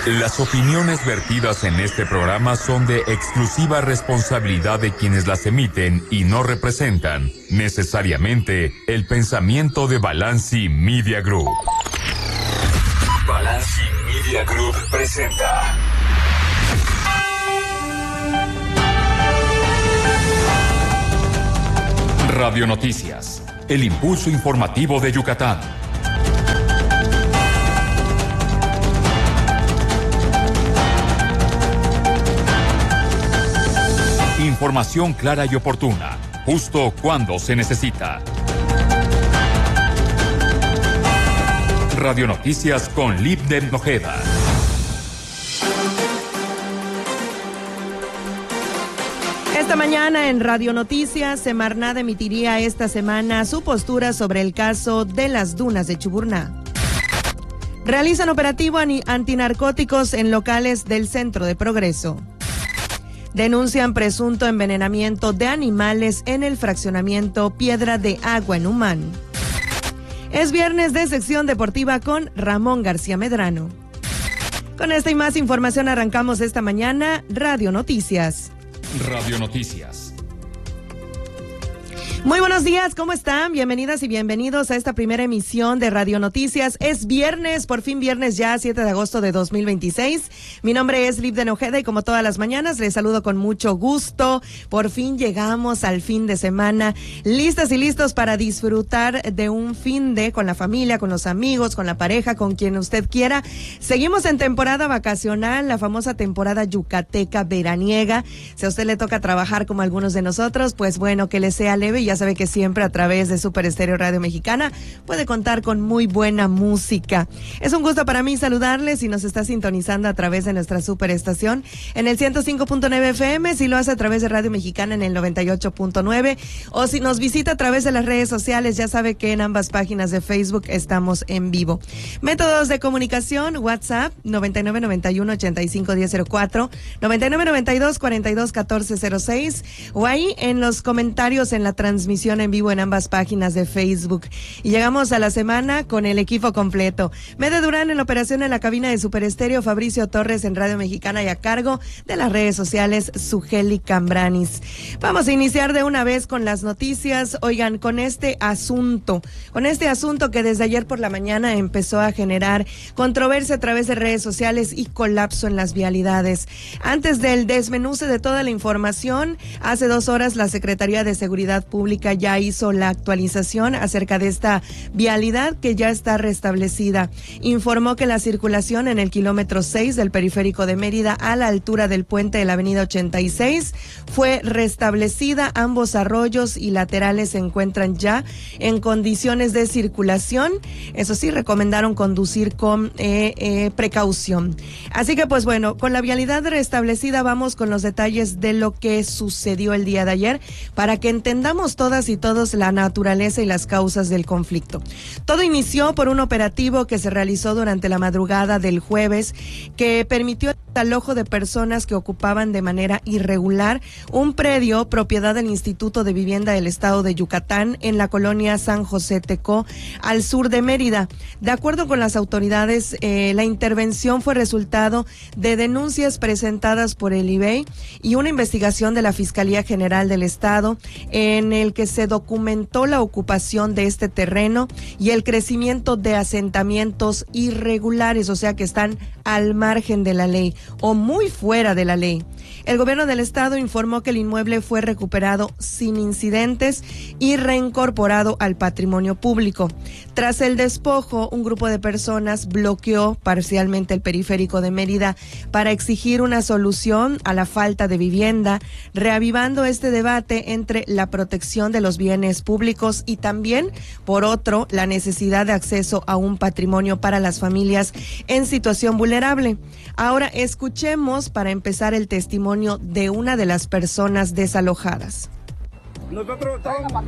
Las opiniones vertidas en este programa son de exclusiva responsabilidad de quienes las emiten y no representan necesariamente el pensamiento de Balanci Media Group. Balanci Media Group presenta Radio Noticias, el impulso informativo de Yucatán. Información clara y oportuna, justo cuando se necesita. Radio Noticias con Libden Ojeda. Esta mañana en Radio Noticias, Semarnat emitiría esta semana su postura sobre el caso de las dunas de Chuburná. Realizan operativo antinarcóticos en locales del Centro de Progreso. Denuncian presunto envenenamiento de animales en el fraccionamiento Piedra de Agua en Humán. Es viernes de sección deportiva con Ramón García Medrano. Con esta y más información arrancamos esta mañana Radio Noticias. Radio Noticias. Muy buenos días, ¿cómo están? Bienvenidas y bienvenidos a esta primera emisión de Radio Noticias. Es viernes, por fin viernes ya, 7 de agosto de 2026. Mi nombre es Libden Ojeda y como todas las mañanas les saludo con mucho gusto. Por fin llegamos al fin de semana, listas y listos para disfrutar de un fin de con la familia, con los amigos, con la pareja, con quien usted quiera. Seguimos en temporada vacacional, la famosa temporada yucateca veraniega. Si a usted le toca trabajar como algunos de nosotros, pues bueno, que le sea leve y ya sabe que siempre a través de Super Estéreo Radio Mexicana puede contar con muy buena música. Es un gusto para mí saludarles si nos está sintonizando a través de nuestra superestación en el 105.9 FM, si lo hace a través de Radio Mexicana en el 98.9 o si nos visita a través de las redes sociales, ya sabe que en ambas páginas de Facebook estamos en vivo. Métodos de comunicación: WhatsApp 9991-851004, 9992-421406 o ahí en los comentarios en la transmisión en vivo en ambas páginas de Facebook. Y llegamos a la semana con el equipo completo. Mede Durán en la operación en la cabina de Super Estéreo, Fabricio Torres en Radio Mexicana y a cargo de las redes sociales Sugeli Cambranis. Vamos a iniciar de una vez con las noticias. Oigan, con este asunto que desde ayer por la mañana empezó a generar controversia a través de redes sociales y colapso en las vialidades. Antes del desmenuce de toda la información, hace 2 horas la Secretaría de Seguridad Pública ya hizo la actualización acerca de esta vialidad que ya está restablecida. Informó que la circulación en el kilómetro 6 del periférico de Mérida a la altura del puente de la avenida 86 fue restablecida. Ambos arroyos y laterales se encuentran ya en condiciones de circulación. Eso sí, recomendaron conducir con precaución. Así que pues bueno, con la vialidad restablecida vamos con los detalles de lo que sucedió el día de ayer para que entendamos todas y todos la naturaleza y las causas del conflicto. Todo inició por un operativo que se realizó durante la madrugada del jueves que permitió el desalojo de personas que ocupaban de manera irregular un predio propiedad del Instituto de Vivienda del Estado de Yucatán en la colonia San José Tecó, al sur de Mérida. De acuerdo con las autoridades, la intervención fue resultado de denuncias presentadas por el IBEI y una investigación de la Fiscalía General del Estado en el que se documentó la ocupación de este terreno y el crecimiento de asentamientos irregulares, o sea que están al margen de la ley o muy fuera de la ley. El gobierno del estado informó que el inmueble fue recuperado sin incidentes y reincorporado al patrimonio público. Tras el despojo, un grupo de personas bloqueó parcialmente el periférico de Mérida para exigir una solución a la falta de vivienda, reavivando este debate entre la protección de los bienes públicos y también, por otro, la necesidad de acceso a un patrimonio para las familias en situación vulnerable. Ahora escuchemos para empezar el testimonio de una de las personas desalojadas. Nosotros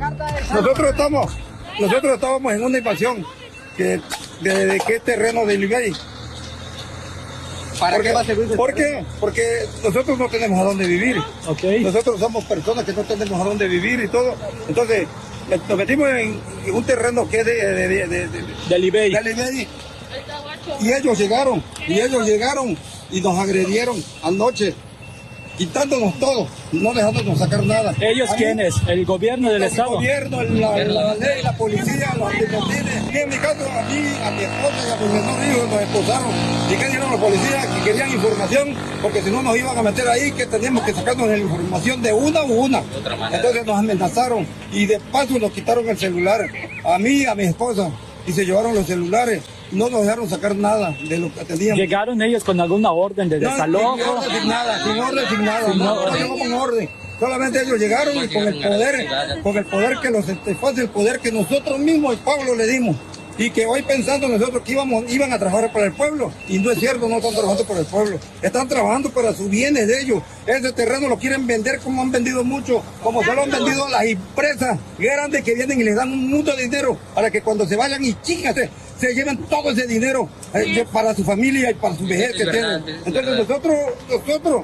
estábamos en una invasión de qué terreno del IBEI. ¿Para qué va a servir? ¿Por qué? Porque nosotros no tenemos a dónde vivir. Okay. Nosotros somos personas que no tenemos a dónde vivir y todo. Entonces, nos metimos en un terreno que es del IBEI. Y ellos llegaron y ellos llegaron y nos agredieron anoche, quitándonos todo, no dejándonos sacar nada. ¿Ellos quiénes? ¿El gobierno del Estado? El gobierno, la ley, la policía, los argentinos. Y en mi caso, a mí, a mi esposa y a mi menor hijo nos esposaron. ¿Y qué dijeron los policías? Que querían información, porque si no nos iban a meter ahí, que teníamos que sacarnos la información de una u una. Entonces nos amenazaron y de paso nos quitaron el celular, a mí y a mi esposa, y se llevaron los celulares. No nos dejaron sacar nada de lo que teníamos. ¿Llegaron ellos con alguna orden de desalojo? No, sin nada, sin orden. Solamente ellos llegaron y con el poder que los satisface, el poder que nosotros mismos, el pueblo, le dimos. Y que hoy pensando nosotros que iban a trabajar para el pueblo, y no es cierto, no están trabajando para el pueblo, están trabajando para sus bienes de ellos. Ese terreno lo quieren vender como han vendido mucho, como se lo han vendido a las empresas grandes que vienen y les dan un mundo de dinero para que cuando se vayan y chíngase, se lleven todo ese dinero para su familia y para su vejez que tienen. Entonces nosotros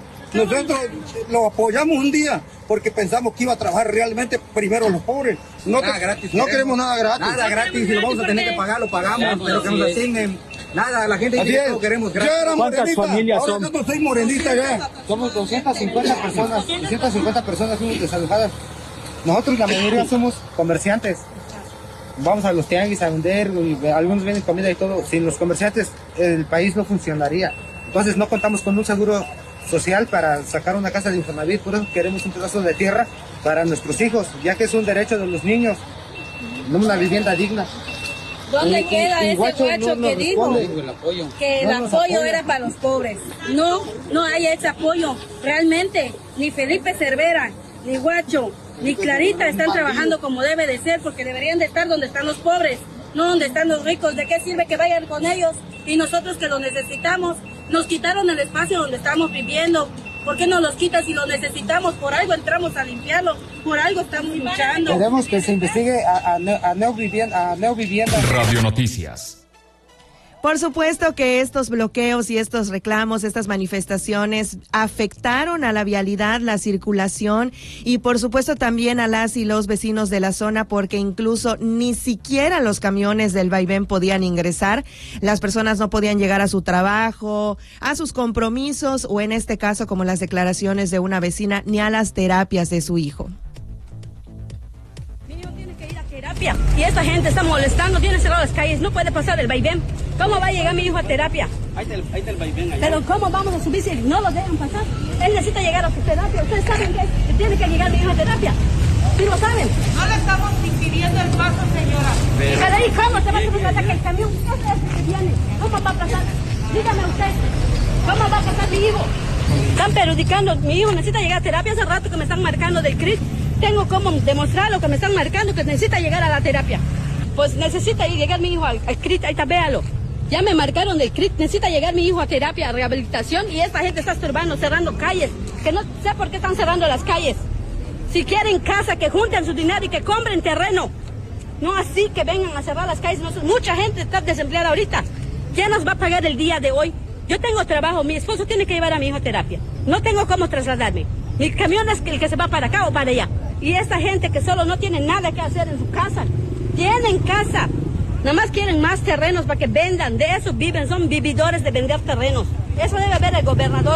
lo apoyamos un día porque pensamos que iba a trabajar realmente primero los pobres. No queremos nada gratis. Nada gratis, si lo vamos a tener que pagar, lo pagamos, pero que nos asignen. Nada, la gente dice que lo queremos gratis. ¿Cuántas familias ahora son? nosotros soy morenista ya. Somos 250 personas fuimos desalojadas. Nosotros la mayoría somos comerciantes. Vamos a los tianguis a vender, algunos venden comida y todo. Sin los comerciantes el país no funcionaría. Entonces no contamos con un seguro social para sacar una casa de Infonavit, por eso queremos un pedazo de tierra para nuestros hijos, ya que es un derecho de los niños, no una vivienda digna. ¿Dónde queda ese guacho que dijo que el apoyo era para los pobres? No hay ese apoyo. Realmente, ni Felipe Cervera, ni Guacho, ni Clarita están trabajando como debe de ser, porque deberían de estar donde están los pobres, no donde están los ricos. ¿De qué sirve que vayan con ellos y nosotros que lo necesitamos? Nos quitaron el espacio donde estamos viviendo. ¿Por qué no los quitas si lo necesitamos? Por algo entramos a limpiarlo, por algo estamos luchando. Queremos que se investigue a Neovivienda. Radio Noticias. Por supuesto que estos bloqueos y estos reclamos, estas manifestaciones afectaron a la vialidad, la circulación y por supuesto también a las y los vecinos de la zona, porque incluso ni siquiera los camiones del vaivén podían ingresar. Las personas no podían llegar a su trabajo, a sus compromisos o en este caso, como las declaraciones de una vecina, ni a las terapias de su hijo. Terapia. Y esta gente está molestando, tiene cerradas las calles, no puede pasar el vaivén. ¿Cómo va a llegar mi hijo a terapia? Ahí está el vaivén allá. Pero ¿cómo vamos a subir si no lo dejan pasar? Él necesita llegar a su terapia. ¿Ustedes saben que tiene que llegar mi hijo a terapia? ¿Sí lo saben? No le estamos impidiendo el paso, señora. Pero ahí, ¿cómo se va a pasar que el camión es que viene? ¿Cómo va a pasar? Dígame usted, ¿cómo va a pasar mi hijo? Están perjudicando, mi hijo necesita llegar a terapia. Hace rato que me están marcando del CRIT. Tengo cómo demostrar lo que me están marcando, que necesita llegar a la terapia. Pues necesita llegar mi hijo al CRIT, ahí está, véalo. Ya me marcaron del CRIT, necesita llegar mi hijo a terapia, a rehabilitación, y esta gente está estorbando, cerrando calles, que no sé por qué están cerrando las calles. Si quieren casa, que junten su dinero y que compren terreno. No así que vengan a cerrar las calles. Mucha gente está desempleada ahorita. ¿Quién nos va a pagar el día de hoy? Yo tengo trabajo, mi esposo tiene que llevar a mi hijo a terapia. No tengo cómo trasladarme. Mi camión es el que se va para acá o para allá. Y esta gente que solo no tiene nada que hacer en su casa, tienen casa, nada más quieren más terrenos para que vendan, de eso viven, son vividores de vender terrenos. Eso debe ver el gobernador,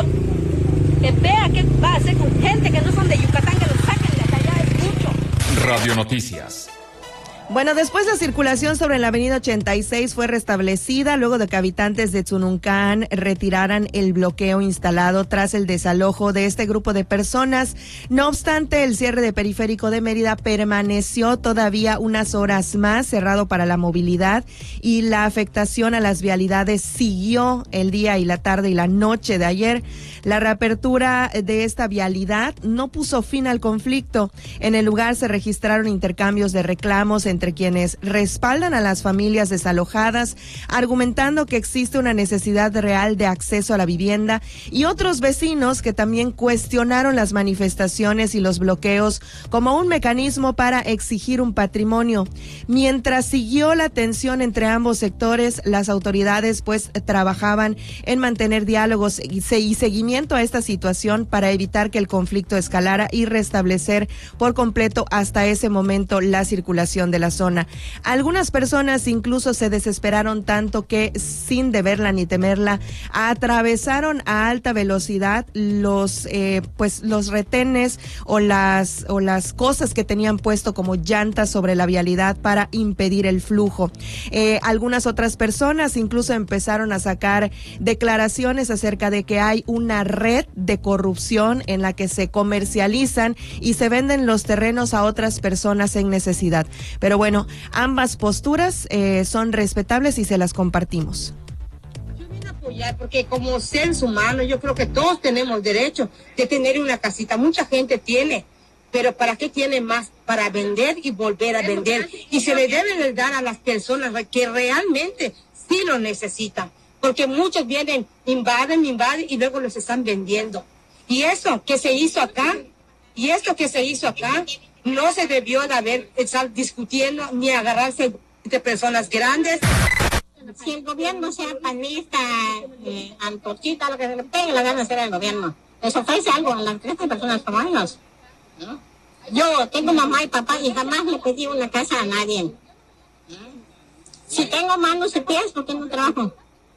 que vea qué va a hacer con gente que no son de Yucatán, que los saquen de allá, es mucho. Radio Noticias. Bueno, después la circulación sobre la avenida 86 fue restablecida luego de que habitantes de Tzununcán retiraran el bloqueo instalado tras el desalojo de este grupo de personas. No obstante, el cierre de Periférico de Mérida permaneció todavía unas horas más cerrado para la movilidad y la afectación a las vialidades siguió el día y la tarde y la noche de ayer. La reapertura de esta vialidad no puso fin al conflicto. En el lugar se registraron intercambios de reclamos entre quienes respaldan a las familias desalojadas, argumentando que existe una necesidad real de acceso a la vivienda, y otros vecinos que también cuestionaron las manifestaciones y los bloqueos como un mecanismo para exigir un patrimonio. Mientras siguió la tensión entre ambos sectores, las autoridades trabajaban en mantener diálogos y seguimiento a esta situación para evitar que el conflicto escalara y restablecer por completo hasta ese momento la circulación de las la zona. Algunas personas incluso se desesperaron tanto que, sin deberla ni temerla, atravesaron a alta velocidad los retenes o las cosas que tenían puesto como llantas sobre la vialidad para impedir el flujo. Algunas otras personas incluso empezaron a sacar declaraciones acerca de que hay una red de corrupción en la que se comercializan y se venden los terrenos a otras personas en necesidad. Pero bueno, ambas posturas son respetables y se las compartimos. Porque como seres humanos yo creo que todos tenemos derecho de tener una casita. Mucha gente tiene, pero ¿para qué tiene más? Para vender y volver a vender. Y se le debe de dar a las personas que realmente sí lo necesitan, porque muchos vienen, invaden y luego los están vendiendo. Y eso que se hizo acá, no se debió de estar discutiendo ni agarrarse de personas grandes. Si el gobierno sea panista, antorchita, lo que se le pegue la gana hacer al gobierno, les ofrece algo a las 13 personas como ellos, ¿no? Yo tengo mamá y papá y jamás le pedí una casa a nadie. Si tengo manos y pies, ¿por qué no trabajo?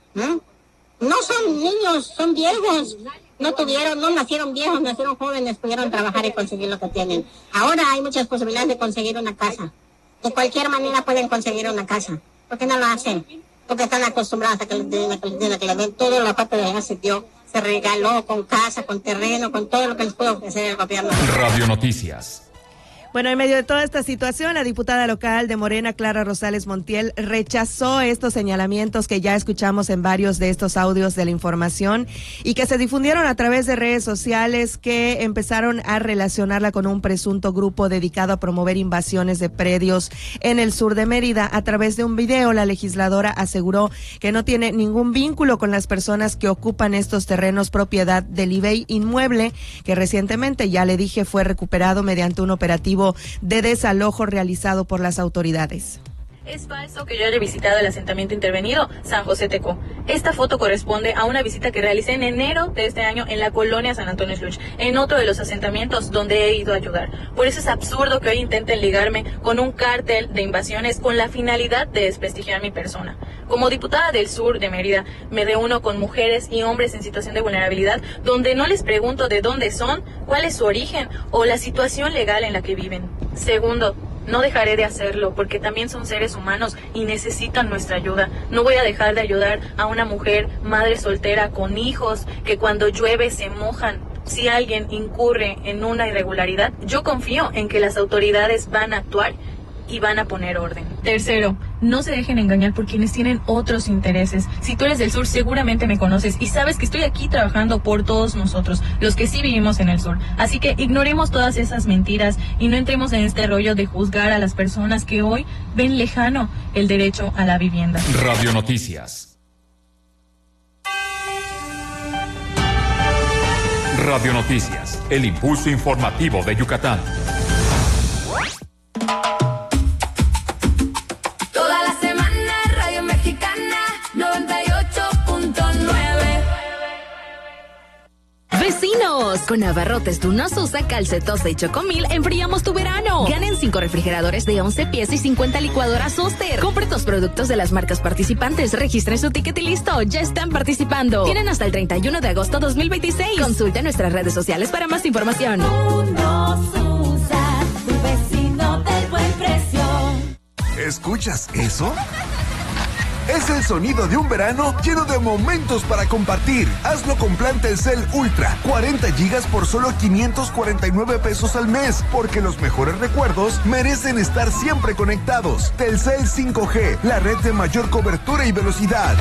No son niños, son viejos. No nacieron viejos, nacieron jóvenes, pudieron trabajar y conseguir lo que tienen. Ahora hay muchas posibilidades de conseguir una casa. De cualquier manera pueden conseguir una casa. ¿Por qué no lo hacen? Porque están acostumbrados a que les den toda la parte de allá se dio, se regaló con casa, con terreno, con todo lo que les pudo ofrecer el gobierno. Radio Noticias. Bueno, en medio de toda esta situación, la diputada local de Morena, Clara Rosales Montiel, rechazó estos señalamientos que ya escuchamos en varios de estos audios de la información y que se difundieron a través de redes sociales que empezaron a relacionarla con un presunto grupo dedicado a promover invasiones de predios en el sur de Mérida. A través de un video, la legisladora aseguró que no tiene ningún vínculo con las personas que ocupan estos terrenos propiedad del IBEI Inmueble, que recientemente, ya le dije, fue recuperado mediante un operativo de desalojo realizado por las autoridades. Es falso que yo haya visitado el asentamiento intervenido San José Tecó. Esta foto corresponde a una visita que realicé en enero de este año en la colonia San Antonio Sluch, en otro de los asentamientos donde he ido a ayudar. Por eso es absurdo que hoy intenten ligarme con un cártel de invasiones con la finalidad de desprestigiar mi persona. Como diputada del sur de Mérida, me reúno con mujeres y hombres en situación de vulnerabilidad, donde no les pregunto de dónde son, cuál es su origen o la situación legal en la que viven. Segundo, no dejaré de hacerlo porque también son seres humanos y necesitan nuestra ayuda. No voy a dejar de ayudar a una mujer, madre soltera con hijos, que cuando llueve se mojan. Si alguien incurre en una irregularidad, yo confío en que las autoridades van a actuar y van a poner orden. Tercero, no se dejen engañar por quienes tienen otros intereses. Si tú eres del sur, seguramente me conoces y sabes que estoy aquí trabajando por todos nosotros, los que sí vivimos en el sur. Así que ignoremos todas esas mentiras y no entremos en este rollo de juzgar a las personas que hoy ven lejano el derecho a la vivienda. Radio Noticias. Radio Noticias, el impulso informativo de Yucatán. Vecinos, con abarrotes Dunos Usa, Calcetosa y Chocomil, enfriamos tu verano. Ganen 5 refrigeradores de 11 pies y 50 licuadoras Oster. Compre tus productos de las marcas participantes, registren su ticket y listo, ya están participando. Tienen hasta el 31 de agosto 2026. Consulta nuestras redes sociales para más información. Dunos Usa, tu vecino del buen precio. ¿Escuchas eso? Es el sonido de un verano lleno de momentos para compartir. Hazlo con plan Telcel Ultra. 40 gigas por solo 549 pesos al mes. Porque los mejores recuerdos merecen estar siempre conectados. Telcel 5G, la red de mayor cobertura y velocidad.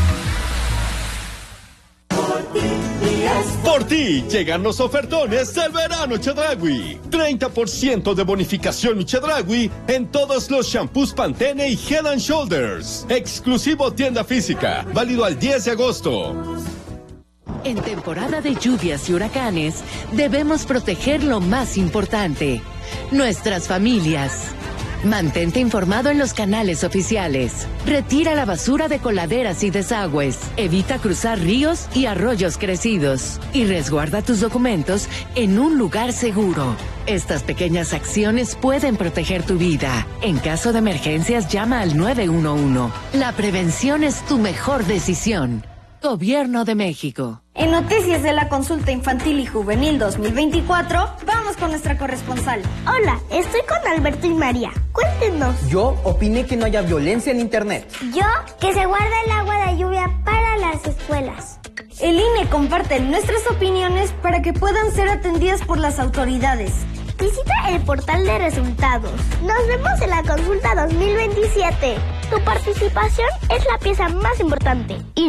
Por ti llegan los ofertones del verano Chedraui. 30% de bonificación Chedraui en todos los shampoos Pantene y Head & Shoulders. Exclusivo tienda física, válido al 10 de agosto. En temporada de lluvias y huracanes, debemos proteger lo más importante, nuestras familias. Mantente informado en los canales oficiales. Retira la basura de coladeras y desagües. Evita cruzar ríos y arroyos crecidos. Y resguarda tus documentos en un lugar seguro. Estas pequeñas acciones pueden proteger tu vida. En caso de emergencias, llama al 911. La prevención es tu mejor decisión. Gobierno de México. En Noticias de la Consulta Infantil y Juvenil 2024, vamos con nuestra corresponsal. Hola, estoy con Alberto y María. Cuéntenos. Yo opiné que no haya violencia en Internet. Yo, que se guarda el agua de lluvia para las escuelas. El INE comparte nuestras opiniones para que puedan ser atendidas por las autoridades. Visita el portal de resultados. Nos vemos en la consulta 2027. Tu participación es la pieza más importante.